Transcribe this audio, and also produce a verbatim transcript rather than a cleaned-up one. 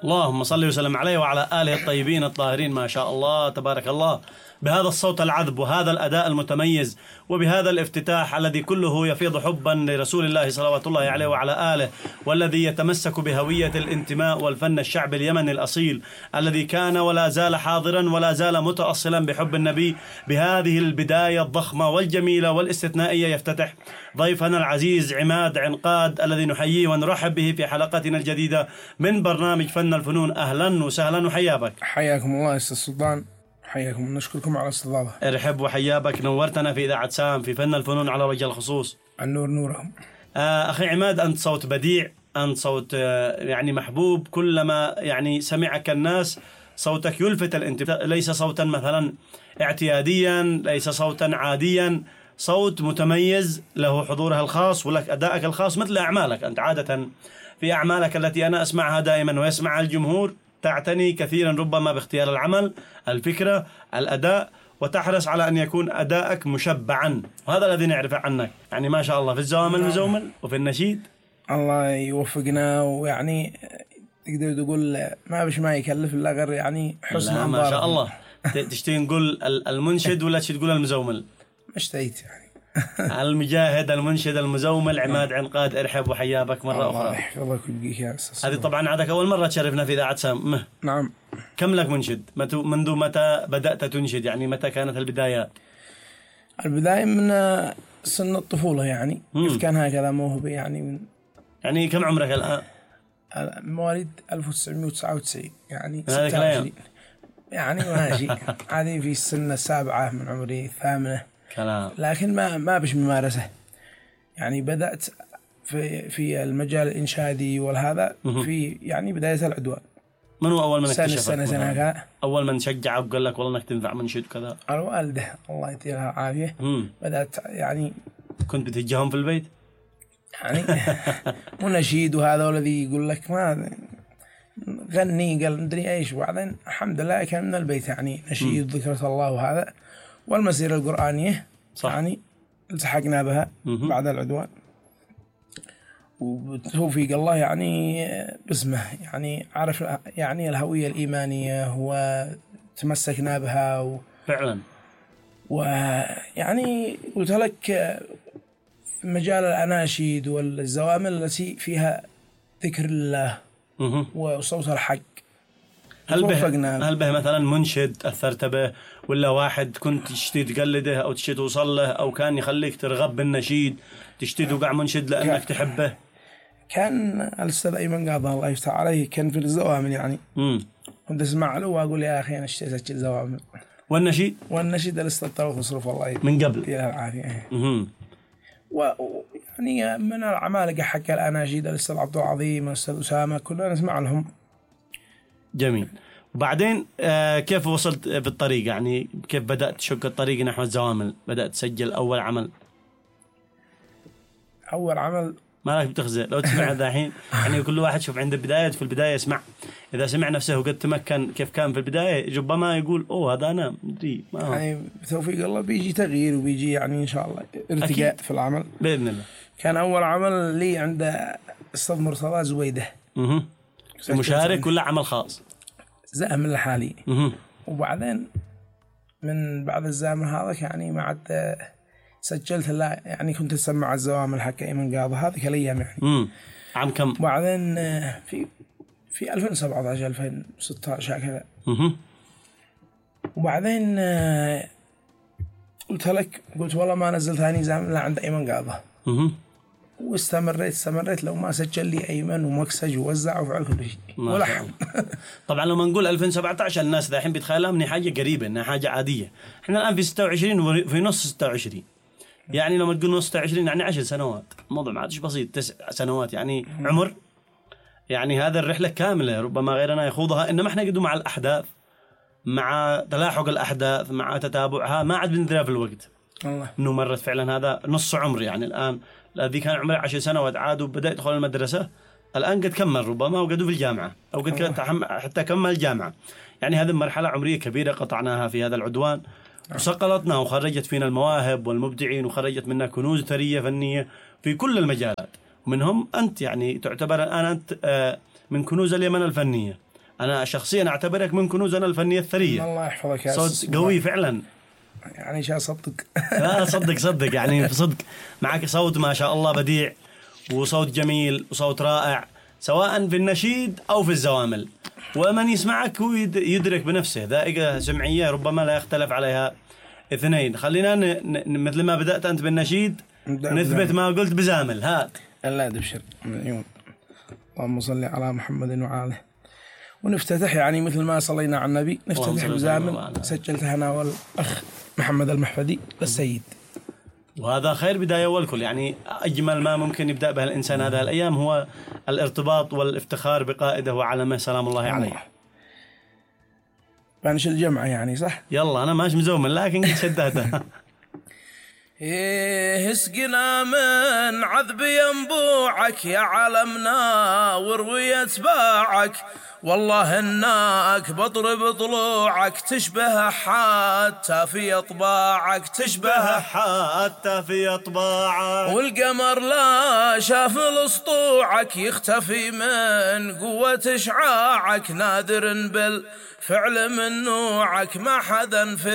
اللهم صل وسلم عليه وعلى آله الطيبين الطاهرين. ما شاء الله تبارك الله، بهذا الصوت العذب وهذا الأداء المتميز وبهذا الافتتاح الذي كله يفيض حبا لرسول الله صلوات الله عليه وعلى آله، والذي يتمسك بهوية الانتماء والفن الشعبي اليمني الأصيل الذي كان ولا زال حاضرا ولا زال متأصلا بحب النبي. بهذه البداية الضخمة والجميلة والاستثنائية يفتتح ضيفنا العزيز عماد عنقاد الذي نحييه ونرحب به في حلقتنا الجديدة من برنامج فن الفنون. أهلا وسهلا وحيا بك. حياكم الله أستاذ سلطان، حياكم، نشكركم على الاستضافة. ارحب وحيا بك، نورتنا في إذاعة سام في فن الفنون على وجه الخصوص. النور نورهم. آه أخي عماد، أنت صوت بديع، أنت صوت آه يعني محبوب، كلما يعني سمعك الناس صوتك يلفت الانتباه، ليس صوتا مثلا اعتياديا، ليس صوتا عاديا، صوت متميز له حضورها الخاص ولك أدائك الخاص مثل أعمالك. أنت عادة في أعمالك التي أنا أسمعها دائما ويسمعها الجمهور تعتني كثيرا ربما باختيار العمل، الفكرة، الأداء، وتحرص على أن يكون أداءك مشبعا، وهذا الذي نعرفه عنك. يعني ما شاء الله في الزوام المزومل وفي النشيد. الله يوفقنا، ويعني تقدر تقول ما بش ما يكلف إلا غير يعني حسن أنظار. ما شاء الله. تشتي نقول المنشد ولا تشتي تقول المزومل؟ مشتيت يعني. المجاهد المنشد المزومل عماد عنقاد، ارحب وحيا بك مرة أخرى. الله يحفظك ويبقيك يا أستاذ. هذه طبعا عادك أول مرة تشرفنا في إذاعة سام. نعم. كم لك منشد؟ منذ متى بدأت تنشد؟ يعني متى كانت البدايات؟ البداية من سن الطفولة يعني. كيف كان هكذا موهبة يعني من يعني كم عمرك الآن؟ مواليد ألف وتسعمائة وتسعة وتسعين يعني ستة وعشرين يعني ماشي. هذه في السنة السابعة من عمري الثامنة كلام. لكن ما ما بش ممارسة يعني. بدأت في في المجال الإنشادي والهذا في يعني بداية العدوان. من هو أول من اكتشفك؟ سنة سنة سنة أول من شجعك وقال لك والله إنك تنفع منشد وكذا؟ الوالدة الله يديها العافية. بدأت يعني. كنت بتجيهم في البيت؟ يعني ونشيد وهذا والذي يقول لك ما غني قال ندري ايش، وبعدين الحمد لله كان من البيت يعني نشيد ذكرة الله وهذا، والمسيرة القرآنية صح. يعني التحقنا بها مم. بعد العدوان، وبتوفيق الله يعني باسمه يعني عرف يعني الهوية الإيمانية وتمسكنا بها و... فعلا. ويعني قلت لك في مجال الأناشيد والزوامل التي فيها ذكر الله مه. وصوت الحق. هل به هل به مثلا منشد أثرت به، ولا واحد كنت تشتي تقلده أو تشتي توصل له، أو كان يخليك ترغب بالنشيد تشتي توقع منشد لأنك كان تحبه؟ كان الأستاذ أيمن قاضي الله يفتح عليه كان في الزوامل يعني. مم. كنت أسمع له وأقول يا أخي أنا اشتريت أسجل زوامل. والنشيد والنشيد الأستاذ طروق مصروف الله من قبل يا العافية. ويعني من العمالقة حق الأناشيد الأستاذ عبد العظيم الأستاذ أسامة كلنا نسمع لهم. جميل. وبعدين آه كيف وصلت بالطريق؟ يعني كيف بدأت تشق الطريق نحو الزوامل؟ بدأت تسجل أول عمل؟ أول عمل ما راك بتخزى لو تسمع ذا الحين. يعني كل واحد شوف عند بداية في البداية يسمع، إذا سمع نفسه وقد تمكن كيف كان في البداية ربما يقول أوه هذا أنا مدري ما هو. يعني بتوفيق الله بيجي تغيير وبيجي يعني إن شاء الله ارتقاء في العمل بإذن الله. كان أول عمل لي عند أستاذ مرتضى زويدة. اها. مشارك ولا عمل خاص؟ زامل الحالي. اها. وبعدين من بعد الزامل هذا يعني ما عاد سجلت لا يعني كنت أسمع الزوامل حق أيمن قاضي هذه الأيام يعني. امم عام كم؟ وبعدين في في ألفين وسبعة عشر ألفين وستة عشر كذا. اها. وبعدين قلت لك قلت والله ما نزلت ثاني زامل عند أيمن قاضي. اها. واستمريت استمريت لو ما سجل لي أيمن ومكسج ووزع وفعل كل شيء ولحن. طبعا لما نقول ألفين وسبعة عشر الناس ذا الحين بيتخيلها من حاجة قريبة إنها حاجة عادية. إحنا الآن في ستة وعشرين وفي نص ستة وعشرين. يعني لما تقول نص ستة وعشرين يعني عشر سنوات، الموضوع ما عادش بسيط. تسع سنوات يعني عمر، يعني هذا الرحلة كاملة ربما غيرنا يخوضها، إنما إحنا قدوا مع الأحداث، مع تلاحق الأحداث، مع تتابعها ما عاد بندري في الوقت الله إنه مرت فعلا هذا نص عمر. يعني الآن الذي كان عمره عشر سنوات عاد وبدأ يدخل المدرسة، الآن قد كمل ربما وقدوا في الجامعة أو قد حتى كمل الجامعة. يعني هذه مرحلة عمرية كبيرة قطعناها في هذا العدوان، وسقلتنا وخرجت فينا المواهب والمبدعين، وخرجت منا كنوز ثرية فنية في كل المجالات، ومنهم أنت. يعني تعتبر الآن أنت من كنوز اليمن الفنية، أنا شخصيا أعتبرك من كنوزنا الفنية الثرية. الله يحفظك يا صوت قوي فعلا. يعني شو أصدق. لا صدق صدق يعني صدق معك صوت ما شاء الله بديع، وصوت جميل وصوت رائع، سواء في النشيد أو في الزوامل. ومن يسمعك هو يدرك بنفسه ذائقة سمعية ربما لا يختلف عليها اثنين. خلينا ن... ن... مثل ما بدأت أنت بالنشيد نثبت ما قلت بزامل. هات. لا تبشر من عيون. اللهم صل على محمد وعاله. ونفتتح يعني مثل ما صلينا على النبي نفتتح بزامل سجلتها أنا والأخ محمد المحفدي للسيد. وهذا خير بداية والكل. يعني أجمل ما ممكن يبدأ به الإنسان هذه الأيام هو الارتباط والافتخار بقائده وعلمه سلام الله عليه. بانش الجمعة يعني صح. يلا أنا ماش مزومن لكن قد شدهتها. إيه اسقنا من عذب ينبوعك يا عالمنا وروي اتباعك، والله انك بضرب ضلوعك تشبه حتى في اطباعك، تشبه حتى في اطباعك، والقمر لا شاف الاسطوعك يختفي من قوة اشعاعك، نادر بالفعل من نوعك ما حدا في